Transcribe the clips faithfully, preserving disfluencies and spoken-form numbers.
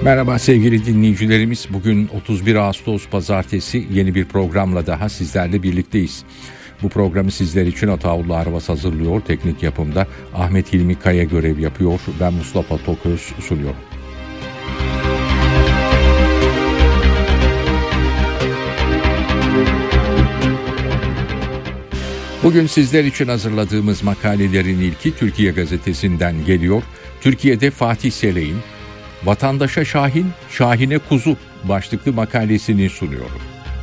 Merhaba sevgili dinleyicilerimiz. Bugün otuz bir Ağustos Pazartesi, yeni bir programla daha sizlerle birlikteyiz. Bu programı sizler için Ataullah Arvas hazırlıyor. Teknik yapımda Ahmet Hilmi Kaya görev yapıyor. Ben Mustafa Toköz sunuyorum. Bugün sizler için hazırladığımız makalelerin ilki Türkiye Gazetesi'nden geliyor. Türkiye'de Fatih Selek'in "Vatandaşa Şahin, Şahine Kuzu" başlıklı makalesini sunuyorum.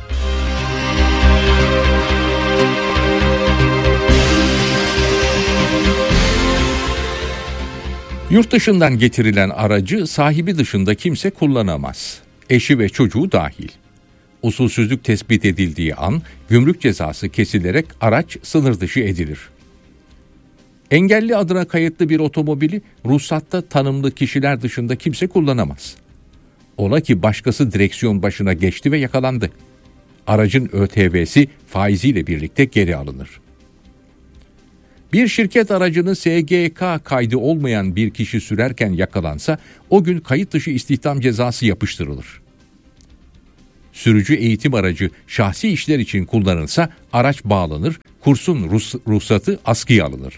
Yurt dışından getirilen aracı sahibi dışında kimse kullanamaz. Eşi ve çocuğu dahil. Usulsüzlük tespit edildiği an gümrük cezası kesilerek araç sınır dışı edilir. Engelli adına kayıtlı bir otomobili ruhsatta tanımlı kişiler dışında kimse kullanamaz. Ola ki başkası direksiyon başına geçti ve yakalandı. Aracın ÖTV'si faiziyle birlikte geri alınır. Bir şirket aracını S G K kaydı olmayan bir kişi sürerken yakalansa o gün kayıt dışı istihdam cezası yapıştırılır. Sürücü eğitim aracı şahsi işler için kullanılsa araç bağlanır, kursun ruhsatı askıya alınır.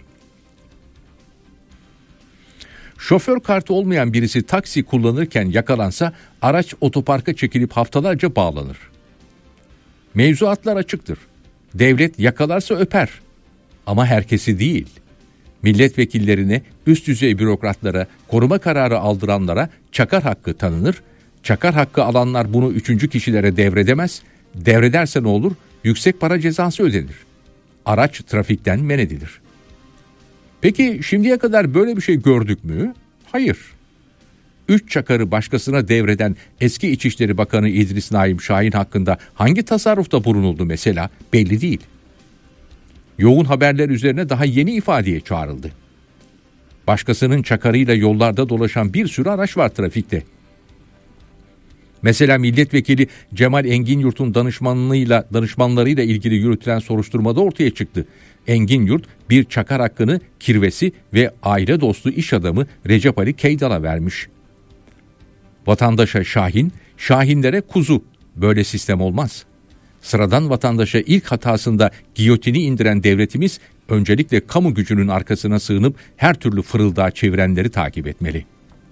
Şoför kartı olmayan birisi taksi kullanırken yakalansa araç otoparka çekilip haftalarca bağlanır. Mevzuatlar açıktır. Devlet yakalarsa öper. Ama herkesi değil. Milletvekillerine, üst düzey bürokratlara, koruma kararı aldıranlara çakar hakkı tanınır. Çakar hakkı alanlar bunu üçüncü kişilere devredemez. Devrederse ne olur? Yüksek para cezası ödenir. Araç trafikten men edilir. Peki şimdiye kadar böyle bir şey gördük mü? Hayır. Üç çakarı başkasına devreden eski İçişleri Bakanı İdris Naim Şahin hakkında hangi tasarrufta bulunuldu mesela? Belli değil. Yoğun haberler üzerine daha yeni ifadeye çağrıldı. Başkasının çakarıyla yollarda dolaşan bir sürü araç var trafikte. Mesela milletvekili Cemal Enginyurt'un danışmanlığıyla, danışmanlarıyla ilgili yürütülen soruşturmada ortaya çıktı. Enginyurt bir çakar hakkını kirvesi ve aile dostu iş adamı Recep Ali Keydal'a vermiş. Vatandaşa Şahin, Şahinlere kuzu. Böyle sistem olmaz. Sıradan vatandaşa ilk hatasında giyotini indiren devletimiz öncelikle kamu gücünün arkasına sığınıp her türlü fırıldağı çevirenleri takip etmeli.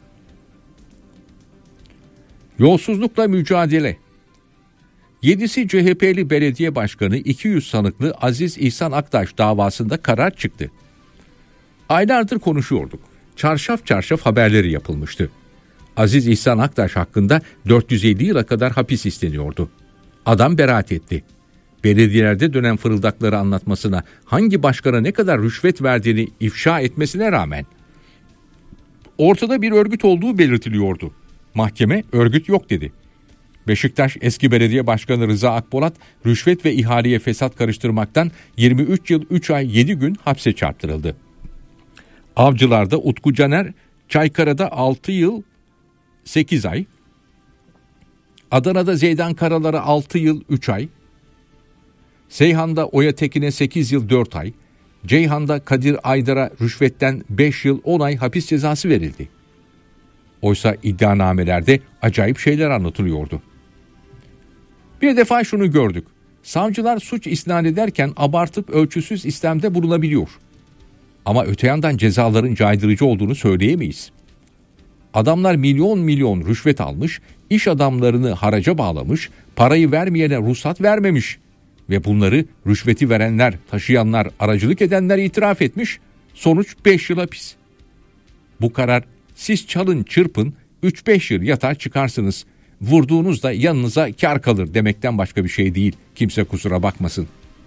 Yolsuzlukla mücadele. Yedisi C H P'li belediye başkanı iki yüz sanıklı Aziz İhsan Aktaş davasında karar çıktı. Aylardır konuşuyorduk. Çarşaf çarşaf haberleri yapılmıştı. Aziz İhsan Aktaş hakkında dört yüz elli yıla kadar hapis isteniyordu. Adam beraat etti. Belediyelerde dönen fırıldakları anlatmasına, hangi başkana ne kadar rüşvet verdiğini ifşa etmesine rağmen ortada bir örgüt olduğu belirtiliyordu. Mahkeme örgüt yok dedi. Beşiktaş eski belediye başkanı Rıza Akpolat rüşvet ve ihaleye fesat karıştırmaktan yirmi üç yıl üç ay yedi gün hapse çarptırıldı. Avcılar'da Utku Caner, Çaykara'da altı yıl sekiz ay, Adana'da Zeydan Karalar'a altı yıl üç ay, Seyhan'da Oya Tekin'e sekiz yıl dört ay, Ceyhan'da Kadir Aydar'a rüşvetten beş yıl on ay hapis cezası verildi. Oysa iddianamelerde acayip şeyler anlatılıyordu. Bir defa şunu gördük. Savcılar suç isnat ederken abartıp ölçüsüz istemde bulunabiliyor. Ama öte yandan cezaların caydırıcı olduğunu söyleyemeyiz. Adamlar milyon milyon rüşvet almış, iş adamlarını haraca bağlamış, parayı vermeyene ruhsat vermemiş. Ve bunları rüşveti verenler, taşıyanlar, aracılık edenler itiraf etmiş. Sonuç beş yıl hapis. Bu karar siz çalın çırpın üç beş yıl yatar çıkarsınız. Vurduğunuzda yanınıza kar kalır demekten başka bir şey değil. Kimse kusura bakmasın.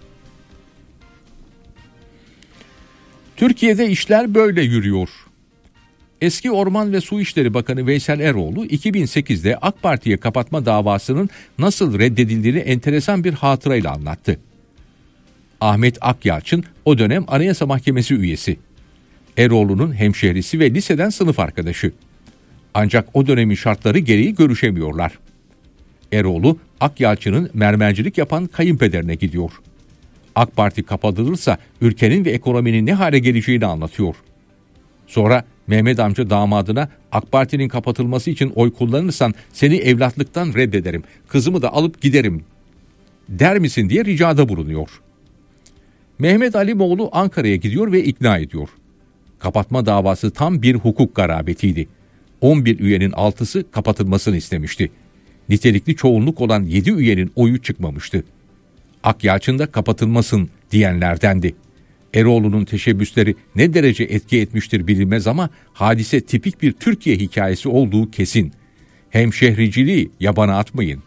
Türkiye'de işler böyle yürüyor. Eski Orman ve Su İşleri Bakanı Veysel Eroğlu iki bin sekizde AK Parti'ye kapatma davasının nasıl reddedildiğini enteresan bir hatırayla anlattı. Ahmet Akyalçın o dönem Anayasa Mahkemesi üyesi. Eroğlu'nun hemşehrisi ve liseden sınıf arkadaşı. Ancak o dönemin şartları gereği görüşemiyorlar. Eroğlu, Akyalçın'ın mermercilik yapan kayınpederine gidiyor. AK Parti kapatılırsa ülkenin ve ekonominin ne hale geleceğini anlatıyor. Sonra Mehmet amca damadına AK Parti'nin kapatılması için oy kullanırsan seni evlatlıktan reddederim, kızımı da alıp giderim der misin diye ricada bulunuyor. Mehmet Alimoğlu Ankara'ya gidiyor ve ikna ediyor. Kapatma davası tam bir hukuk garabetiydi. on bir üyenin altısı kapatılmasını istemişti. Nitelikli çoğunluk olan yedi üyenin oyu çıkmamıştı. Akyağçın da kapatılmasın diyenlerdendi. Eroğlu'nun teşebbüsleri ne derece etki etmiştir bilinmez ama hadise tipik bir Türkiye hikayesi olduğu kesin. Hemşehriciliği yabana atmayın.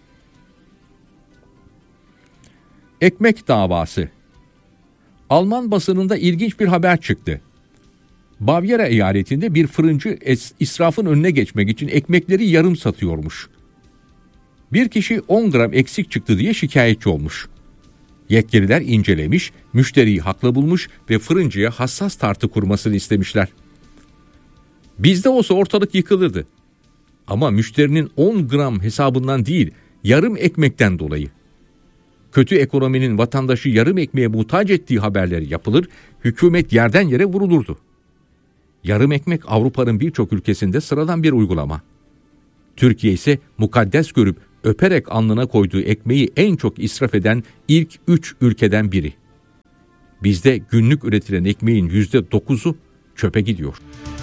Ekmek davası. Alman basınında ilginç bir haber çıktı. Bavyera eyaletinde bir fırıncı israfın önüne geçmek için ekmekleri yarım satıyormuş. Bir kişi on gram eksik çıktı diye şikayetçi olmuş. Yetkililer incelemiş, müşteriyi haklı bulmuş ve fırıncıya hassas tartı kurmasını istemişler. Bizde olsa ortalık yıkılırdı. Ama müşterinin on gram hesabından değil, yarım ekmekten dolayı. Kötü ekonominin vatandaşı yarım ekmeğe muhtaç ettiği haberleri yapılır, hükümet yerden yere vurulurdu. Yarım ekmek Avrupa'nın birçok ülkesinde sıradan bir uygulama. Türkiye ise mukaddes görüp öperek alnına koyduğu ekmeği en çok israf eden ilk üç ülkeden biri. Bizde günlük üretilen ekmeğin yüzde dokuzu çöpe gidiyor.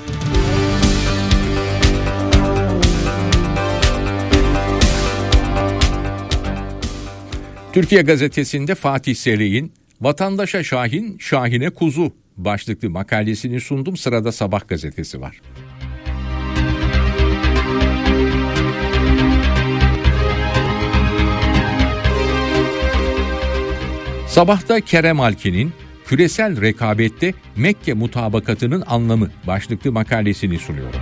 Türkiye Gazetesi'nde Fatih Selek'in "Vatandaşa Şahin, Şahine Kuzu" başlıklı makalesini sundum. Sırada Sabah gazetesi var. Sabah'ta Kerem Alkin'in "Küresel rekabette Mekke mutabakatının anlamı" başlıklı makalesini sunuyorum.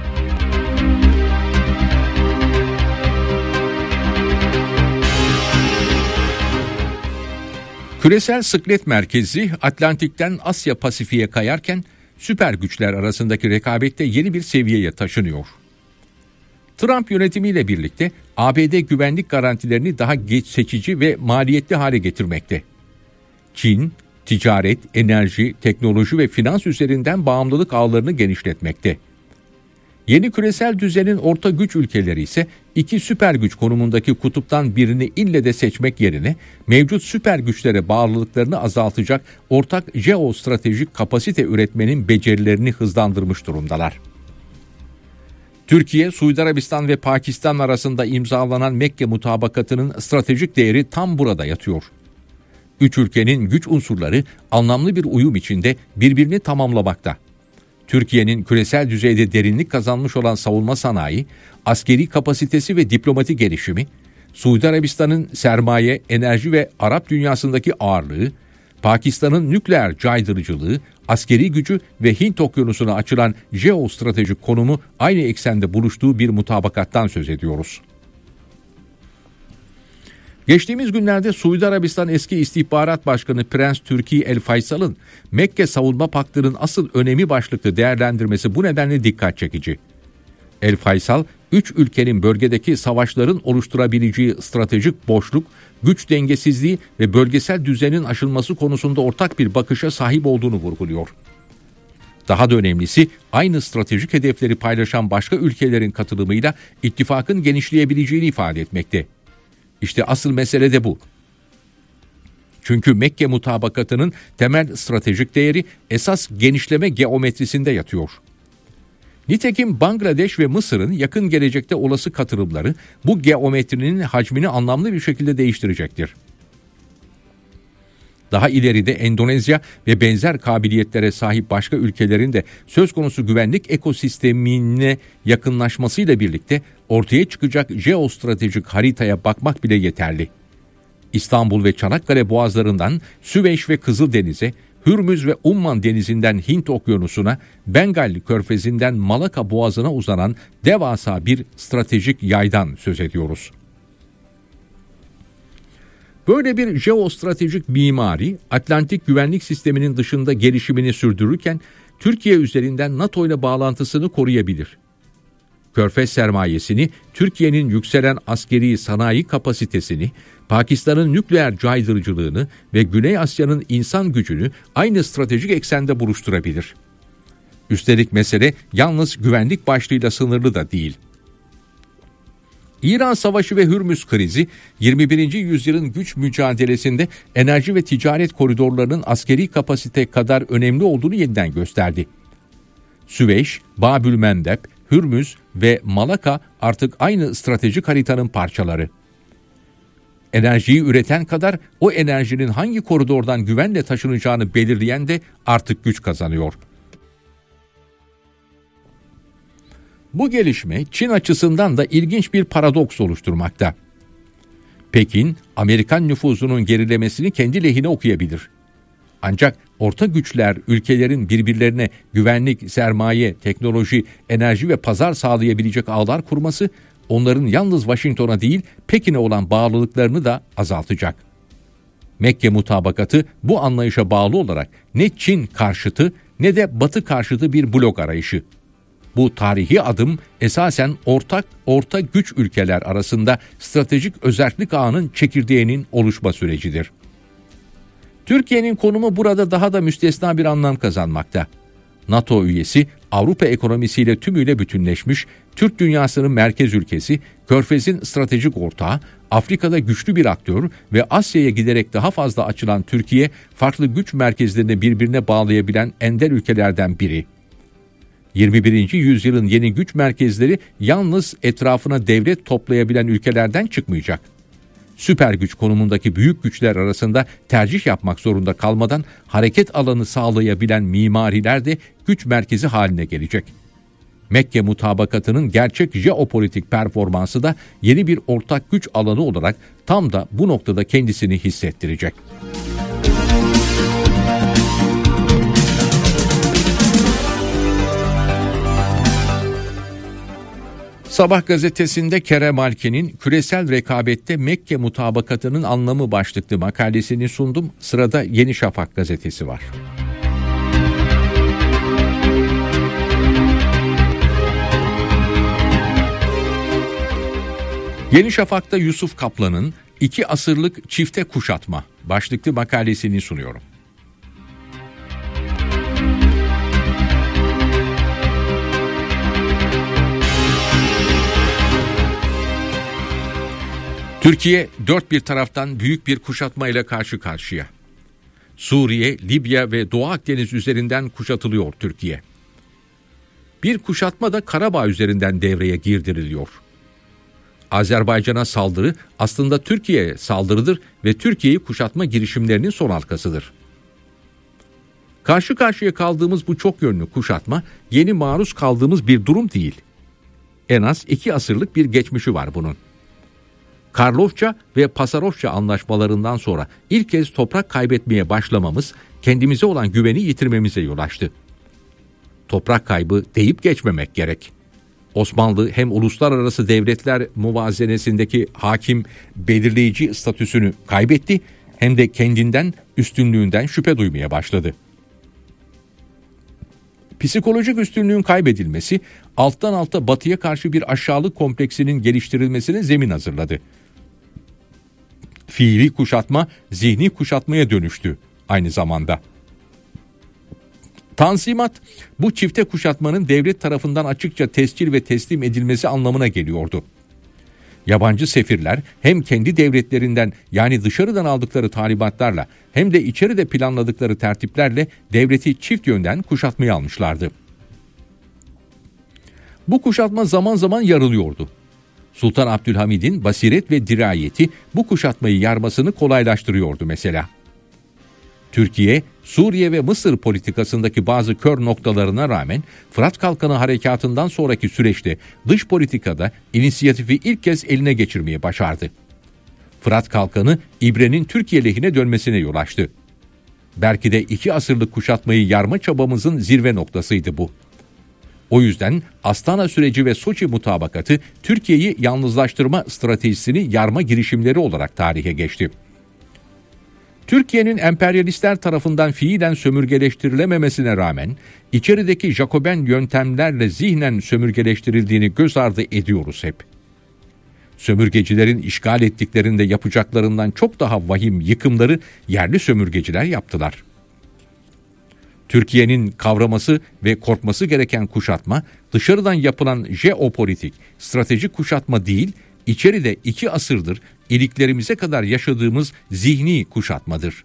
Küresel sıklet merkezi Atlantik'ten Asya Pasifik'e kayarken süper güçler arasındaki rekabette yeni bir seviyeye taşınıyor. Trump yönetimiyle birlikte A B D güvenlik garantilerini daha geç seçici ve maliyetli hale getirmekte. Çin, ticaret, enerji, teknoloji ve finans üzerinden bağımlılık ağlarını genişletmekte. Yeni küresel düzenin orta güç ülkeleri ise iki süper güç konumundaki kutuptan birini ille de seçmek yerine mevcut süper güçlere bağlılıklarını azaltacak ortak jeostratejik kapasite üretmenin becerilerini hızlandırmış durumdalar. Türkiye, Suudi Arabistan ve Pakistan arasında imzalanan Mekke mutabakatının stratejik değeri tam burada yatıyor. Üç ülkenin güç unsurları anlamlı bir uyum içinde birbirini tamamlamakta. Türkiye'nin küresel düzeyde derinlik kazanmış olan savunma sanayi, askeri kapasitesi ve diplomatik gelişimi, Suudi Arabistan'ın sermaye, enerji ve Arap dünyasındaki ağırlığı, Pakistan'ın nükleer caydırıcılığı, askeri gücü ve Hint Okyanusu'na açılan jeostratejik konumu aynı eksende buluştuğu bir mutabakattan söz ediyoruz. Geçtiğimiz günlerde Suudi Arabistan eski istihbarat başkanı Prens Türki El Faysal'ın Mekke Savunma Paktı'nın asıl önemi başlıklı değerlendirmesi bu nedenle dikkat çekici. El Faysal, üç ülkenin bölgedeki savaşların oluşturabileceği stratejik boşluk, güç dengesizliği ve bölgesel düzenin aşılması konusunda ortak bir bakışa sahip olduğunu vurguluyor. Daha da önemlisi, aynı stratejik hedefleri paylaşan başka ülkelerin katılımıyla ittifakın genişleyebileceğini ifade etmekte. İşte asıl mesele de bu. Çünkü Mekke mutabakatının temel stratejik değeri esas genişleme geometrisinde yatıyor. Nitekim Bangladeş ve Mısır'ın yakın gelecekte olası katılımları bu geometrinin hacmini anlamlı bir şekilde değiştirecektir. Daha ileride Endonezya ve benzer kabiliyetlere sahip başka ülkelerin de söz konusu güvenlik ekosistemine yakınlaşmasıyla birlikte ortaya çıkacak jeostratejik haritaya bakmak bile yeterli. İstanbul ve Çanakkale boğazlarından Süveyş ve Kızıldeniz'e, Hürmüz ve Umman denizinden Hint Okyanusu'na, Bengal Körfezi'nden Malaka Boğazı'na uzanan devasa bir stratejik yaydan söz ediyoruz. Böyle bir jeostratejik mimari, Atlantik güvenlik sisteminin dışında gelişimini sürdürürken, Türkiye üzerinden NATO ile bağlantısını koruyabilir. Körfez sermayesini, Türkiye'nin yükselen askeri sanayi kapasitesini, Pakistan'ın nükleer caydırıcılığını ve Güney Asya'nın insan gücünü aynı stratejik eksende buluşturabilir. Üstelik mesele yalnız güvenlik başlığıyla sınırlı da değil. İran Savaşı ve Hürmüz krizi yirmi birinci yüzyılın güç mücadelesinde enerji ve ticaret koridorlarının askeri kapasite kadar önemli olduğunu yeniden gösterdi. Süveyş, Babülmendeb, Hürmüz ve Malaka artık aynı stratejik haritanın parçaları. Enerjiyi üreten kadar o enerjinin hangi koridordan güvenle taşınacağını belirleyen de artık güç kazanıyor. Bu gelişme Çin açısından da ilginç bir paradoks oluşturmakta. Pekin, Amerikan nüfuzunun gerilemesini kendi lehine okuyabilir. Ancak orta güçler ülkelerin birbirlerine güvenlik, sermaye, teknoloji, enerji ve pazar sağlayabilecek ağlar kurması, onların yalnız Washington'a değil Pekin'e olan bağlılıklarını da azaltacak. Mekke mutabakatı bu anlayışa bağlı olarak ne Çin karşıtı ne de Batı karşıtı bir blok arayışı. Bu tarihi adım esasen ortak orta güç ülkeler arasında stratejik özerklik ağının çekirdeğinin oluşma sürecidir. Türkiye'nin konumu burada daha da müstesna bir anlam kazanmakta. NATO üyesi, Avrupa ekonomisiyle tümüyle bütünleşmiş, Türk dünyasının merkez ülkesi, Körfez'in stratejik ortağı, Afrika'da güçlü bir aktör ve Asya'ya giderek daha fazla açılan Türkiye, farklı güç merkezlerini birbirine bağlayabilen ender ülkelerden biri. yirmi birinci yüzyılın yeni güç merkezleri yalnız etrafına devlet toplayabilen ülkelerden çıkmayacak. Süper güç konumundaki büyük güçler arasında tercih yapmak zorunda kalmadan hareket alanı sağlayabilen mimariler de güç merkezi haline gelecek. Mekke mutabakatının gerçek jeopolitik performansı da yeni bir ortak güç alanı olarak tam da bu noktada kendisini hissettirecek. Sabah gazetesinde Kerem Alkin'in küresel rekabette Mekke mutabakatının anlamı başlıklı makalesini sundum. Sırada Yeni Şafak gazetesi var. Yeni Şafak'ta Yusuf Kaplan'ın iki asırlık çifte kuşatma başlıklı makalesini sunuyorum. Türkiye dört bir taraftan büyük bir kuşatmayla karşı karşıya. Suriye, Libya ve Doğu Akdeniz üzerinden kuşatılıyor Türkiye. Bir kuşatma da Karabağ üzerinden devreye girdiriliyor. Azerbaycan'a saldırı aslında Türkiye'ye saldırıdır ve Türkiye'yi kuşatma girişimlerinin son halkasıdır. Karşı karşıya kaldığımız bu çok yönlü kuşatma yeni maruz kaldığımız bir durum değil. En az iki asırlık bir geçmişi var bunun. Karlofça ve Pasarofça anlaşmalarından sonra ilk kez toprak kaybetmeye başlamamız kendimize olan güveni yitirmemize yol açtı. Toprak kaybı deyip geçmemek gerek. Osmanlı hem uluslararası devletler muvazenesindeki hakim belirleyici statüsünü kaybetti hem de kendinden, üstünlüğünden şüphe duymaya başladı. Psikolojik üstünlüğün kaybedilmesi alttan alta Batı'ya karşı bir aşağılık kompleksinin geliştirilmesine zemin hazırladı. Fiili kuşatma zihni kuşatmaya dönüştü aynı zamanda. Tanzimat bu çifte kuşatmanın devlet tarafından açıkça tescil ve teslim edilmesi anlamına geliyordu. Yabancı sefirler hem kendi devletlerinden yani dışarıdan aldıkları talimatlarla hem de içeride planladıkları tertiplerle devleti çift yönden kuşatmaya almışlardı. Bu kuşatma zaman zaman yarılıyordu. Sultan Abdülhamid'in basiret ve dirayeti bu kuşatmayı yarmasını kolaylaştırıyordu mesela. Türkiye, Suriye ve Mısır politikasındaki bazı kör noktalarına rağmen Fırat Kalkanı harekatından sonraki süreçte dış politikada inisiyatifi ilk kez eline geçirmeyi başardı. Fırat Kalkanı İbre'nin Türkiye lehine dönmesine yol açtı. Belki de iki asırlık kuşatmayı yarma çabamızın zirve noktasıydı bu. O yüzden Astana süreci ve Soçi mutabakatı Türkiye'yi yalnızlaştırma stratejisini yarma girişimleri olarak tarihe geçti. Türkiye'nin emperyalistler tarafından fiilen sömürgeleştirilememesine rağmen içerideki Jacoben yöntemlerle zihnen sömürgeleştirildiğini göz ardı ediyoruz hep. Sömürgecilerin işgal ettiklerinde yapacaklarından çok daha vahim yıkımları yerli sömürgeciler yaptılar. Türkiye'nin kavraması ve korkması gereken kuşatma, dışarıdan yapılan jeopolitik, stratejik kuşatma değil, içeride iki asırdır iliklerimize kadar yaşadığımız zihni kuşatmadır.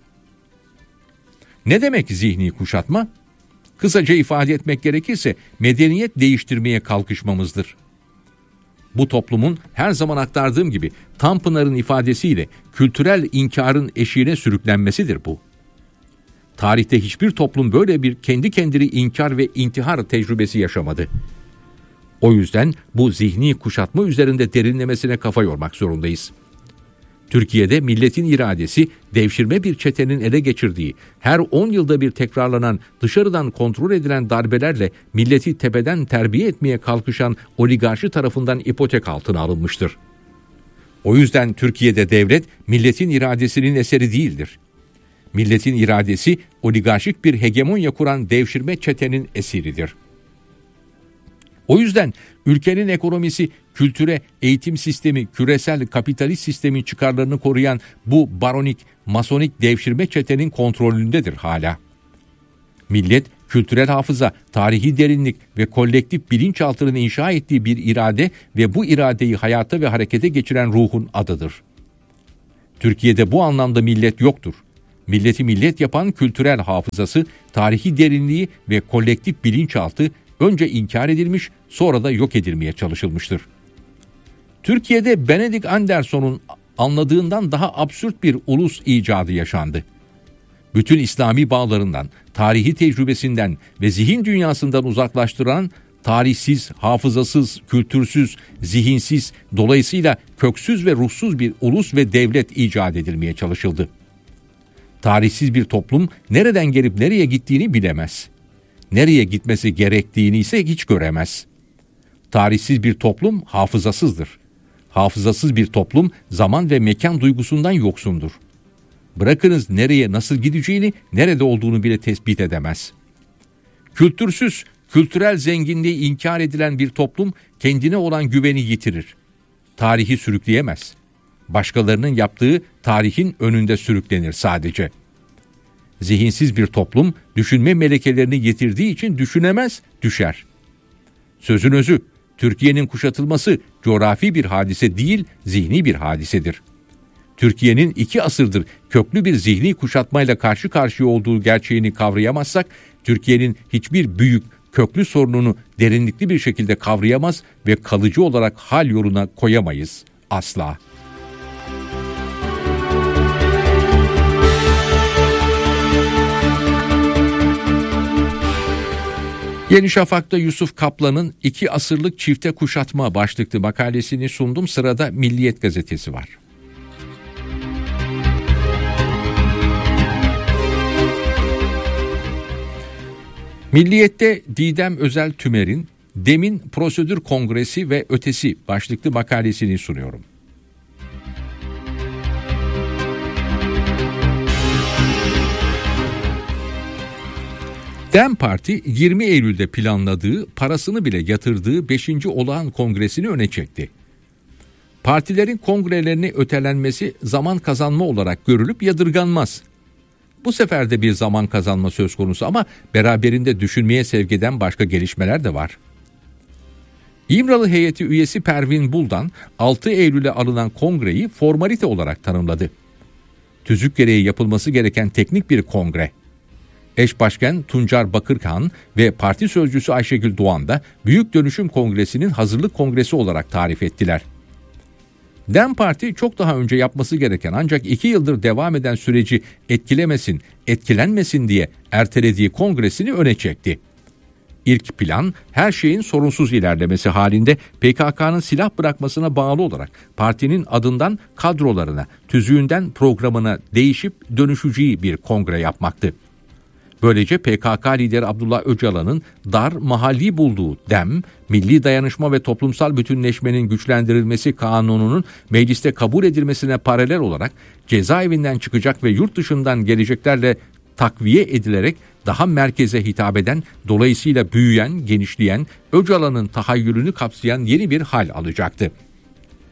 Ne demek zihni kuşatma? Kısaca ifade etmek gerekirse medeniyet değiştirmeye kalkışmamızdır. Bu toplumun her zaman aktardığım gibi Tanpınar'ın ifadesiyle kültürel inkarın eşiğine sürüklenmesidir bu. Tarihte hiçbir toplum böyle bir kendi kendini inkar ve intihar tecrübesi yaşamadı. O yüzden bu zihni kuşatma üzerinde derinlemesine kafa yormak zorundayız. Türkiye'de milletin iradesi devşirme bir çetenin ele geçirdiği, her on yılda bir tekrarlanan, dışarıdan kontrol edilen darbelerle milleti tepeden terbiye etmeye kalkışan oligarşi tarafından ipotek altına alınmıştır. O yüzden Türkiye'de devlet milletin iradesinin eseri değildir. Milletin iradesi oligarşik bir hegemonya kuran devşirme çetenin esiridir. O yüzden ülkenin ekonomisi, kültüre, eğitim sistemi, küresel kapitalist sistemin çıkarlarını koruyan bu baronik, masonik devşirme çetenin kontrolündedir hala. Millet, kültürel hafıza, tarihi derinlik ve kolektif bilinçaltının inşa ettiği bir irade ve bu iradeyi hayata ve harekete geçiren ruhun adıdır. Türkiye'de bu anlamda millet yoktur. Milleti millet yapan kültürel hafızası, tarihi derinliği ve kolektif bilinçaltı önce inkar edilmiş, sonra da yok edilmeye çalışılmıştır. Türkiye'de Benedict Anderson'un anladığından daha absürt bir ulus icadı yaşandı. Bütün İslami bağlarından, tarihi tecrübesinden ve zihin dünyasından uzaklaştıran, tarihsiz, hafızasız, kültürsüz, zihinsiz, dolayısıyla köksüz ve ruhsuz bir ulus ve devlet icat edilmeye çalışıldı. Tarihsiz bir toplum nereden gelip nereye gittiğini bilemez. Nereye gitmesi gerektiğini ise hiç göremez. Tarihsiz bir toplum hafızasızdır. Hafızasız bir toplum zaman ve mekan duygusundan yoksundur. Bırakınız nereye nasıl gideceğini, nerede olduğunu bile tespit edemez. Kültürsüz, kültürel zenginliği inkar edilen bir toplum kendine olan güveni yitirir. Tarihi sürükleyemez. Başkalarının yaptığı tarihin önünde sürüklenir sadece. Zihinsiz bir toplum düşünme melekelerini yitirdiği için düşünemez, düşer. Sözün özü, Türkiye'nin kuşatılması coğrafi bir hadise değil, zihni bir hadisedir. Türkiye'nin iki asırdır köklü bir zihni kuşatmayla karşı karşıya olduğu gerçeğini kavrayamazsak, Türkiye'nin hiçbir büyük, köklü sorununu derinlikli bir şekilde kavrayamaz ve kalıcı olarak hal yoluna koyamayız asla. Yeni Şafak'ta Yusuf Kaplan'ın iki asırlık çifte kuşatma başlıklı makalesini sundum. Sırada Milliyet gazetesi var. Milliyet'te Didem Özel Tümer'in Demin Prosedür Kongresi ve Ötesi başlıklı makalesini sunuyorum. DEM Parti yirmi Eylül'de planladığı, parasını bile yatırdığı beşinci olağan kongresini öne çekti. Partilerin kongrelerine ötelenmesi zaman kazanma olarak görülüp yadırganmaz. Bu sefer de bir zaman kazanma söz konusu ama beraberinde düşünmeye sevk eden başka gelişmeler de var. İmralı heyeti üyesi Pervin Buldan altı Eylül'e alınan kongreyi formalite olarak tanımladı. Tüzük gereği yapılması gereken teknik bir kongre. Eş Başkan Tuncer Bakırkhan ve parti sözcüsü Ayşegül Doğan da Büyük Dönüşüm Kongresi'nin hazırlık kongresi olarak tarif ettiler. DEM Parti çok daha önce yapması gereken ancak iki yıldır devam eden süreci etkilemesin, etkilenmesin diye ertelediği kongresini öne çekti. İlk plan her şeyin sorunsuz ilerlemesi halinde P K K'nın silah bırakmasına bağlı olarak partinin adından kadrolarına, tüzüğünden programına değişip dönüşeceği bir kongre yapmaktı. Böylece P K K lideri Abdullah Öcalan'ın dar mahalli bulduğu DEM, Milli Dayanışma ve Toplumsal Bütünleşmenin Güçlendirilmesi Kanunu'nun mecliste kabul edilmesine paralel olarak cezaevinden çıkacak ve yurt dışından geleceklerle takviye edilerek daha merkeze hitap eden, dolayısıyla büyüyen, genişleyen, Öcalan'ın tahayyülünü kapsayan yeni bir hal alacaktı.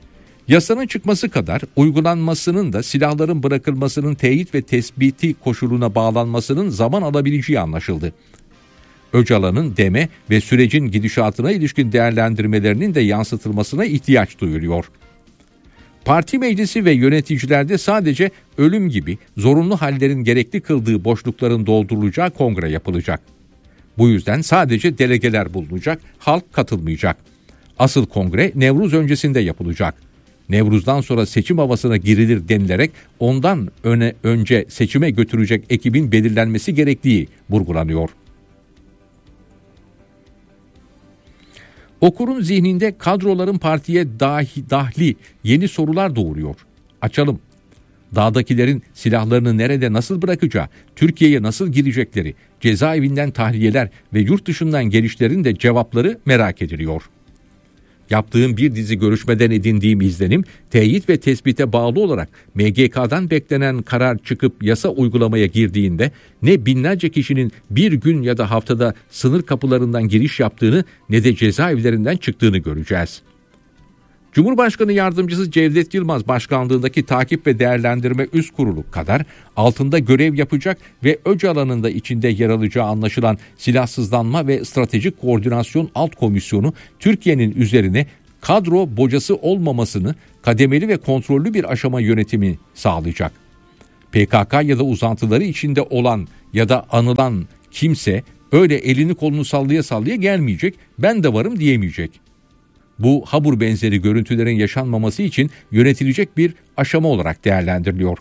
Yasanın çıkması kadar uygulanmasının da silahların bırakılmasının teyit ve tespiti koşuluna bağlanmasının zaman alabileceği anlaşıldı. Öcalan'ın deme ve sürecin gidişatına ilişkin değerlendirmelerinin de yansıtılmasına ihtiyaç duyuluyor. Parti meclisi ve yöneticilerde sadece ölüm gibi zorunlu hallerin gerekli kıldığı boşlukların doldurulacağı kongre yapılacak. Bu yüzden sadece delegeler bulunacak, halk katılmayacak. Asıl kongre Nevruz öncesinde yapılacak. Nevruz'dan sonra seçim havasına girilir denilerek ondan öne önce seçime götürecek ekibin belirlenmesi gerektiği vurgulanıyor. Okurun zihninde kadroların partiye dahi, dahli yeni sorular doğuruyor. Açalım. Dağdakilerin silahlarını nerede nasıl bırakacağı, Türkiye'ye nasıl girecekleri, cezaevinden tahliyeler ve yurt dışından gelişlerin de cevapları merak ediliyor. Yaptığım bir dizi görüşmeden edindiğim izlenim, teyit ve tespite bağlı olarak M G K'dan beklenen karar çıkıp yasa uygulamaya girdiğinde ne binlerce kişinin bir gün ya da haftada sınır kapılarından giriş yaptığını ne de cezaevlerinden çıktığını göreceğiz. Cumhurbaşkanı Yardımcısı Cevdet Yılmaz başkanlığındaki Takip ve Değerlendirme Üst Kurulu kadar altında görev yapacak ve Öcalan'ın da içinde yer alacağı anlaşılan Silahsızlanma ve Stratejik Koordinasyon Alt Komisyonu Türkiye'nin üzerine kadro bocası olmamasını, kademeli ve kontrollü bir aşama yönetimi sağlayacak. P K K ya da uzantıları içinde olan ya da anılan kimse öyle elini kolunu sallaya sallaya gelmeyecek, ben de varım diyemeyecek. Bu Habur benzeri görüntülerin yaşanmaması için yönetilecek bir aşama olarak değerlendiriliyor.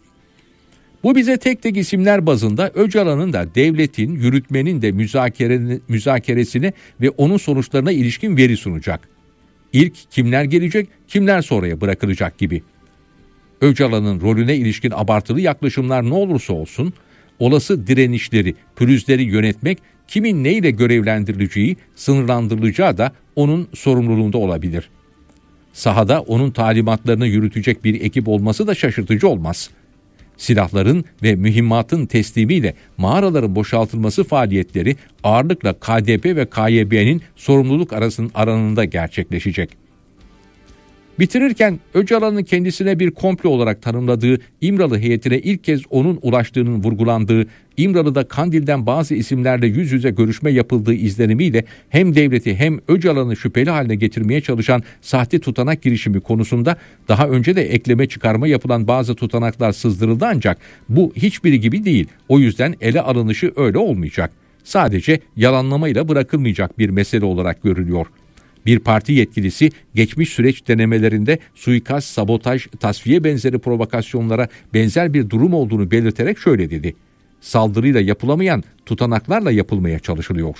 Bu bize tek tek isimler bazında Öcalan'ın da devletin, yürütmenin de müzakeresine ve onun sonuçlarına ilişkin veri sunacak. İlk kimler gelecek, kimler sonraya bırakılacak gibi. Öcalan'ın rolüne ilişkin abartılı yaklaşımlar ne olursa olsun, olası direnişleri, pürüzleri yönetmek, kimin neyle görevlendirileceği, sınırlandırılacağı da onun sorumluluğunda olabilir. Sahada onun talimatlarını yürütecek bir ekip olması da şaşırtıcı olmaz. Silahların ve mühimmatın teslimiyle mağaraların boşaltılması faaliyetleri ağırlıkla K D P ve K Y B'nin sorumluluk arasının aranında gerçekleşecek. Bitirirken Öcalan'ın kendisine bir komplo olarak tanımladığı İmralı heyetine ilk kez onun ulaştığının vurgulandığı, İmralı'da Kandil'den bazı isimlerle yüz yüze görüşme yapıldığı izlenimiyle hem devleti hem Öcalan'ı şüpheli haline getirmeye çalışan sahte tutanak girişimi konusunda daha önce de ekleme çıkarma yapılan bazı tutanaklar sızdırıldı, ancak bu hiçbiri gibi değil. O yüzden ele alınışı öyle olmayacak. Sadece yalanlamayla bırakılmayacak bir mesele olarak görülüyor. Bir parti yetkilisi geçmiş süreç denemelerinde suikast, sabotaj, tasfiye benzeri provokasyonlara benzer bir durum olduğunu belirterek şöyle dedi: saldırıyla yapılamayan tutanaklarla yapılmaya çalışılıyor.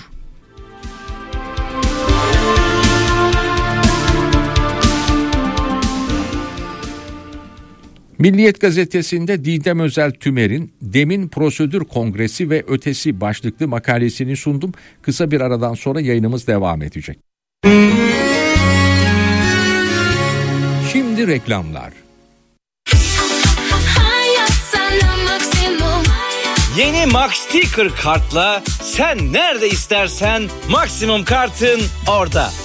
Milliyet gazetesinde Didem Özel Tümer'in Demin Prosedür Kongresi ve Ötesi başlıklı makalesini sundum. Kısa bir aradan sonra yayınımız devam edecek. Şimdi reklamlar. Yeni Max Sticker kartla sen nerede istersen maksimum kartın orada.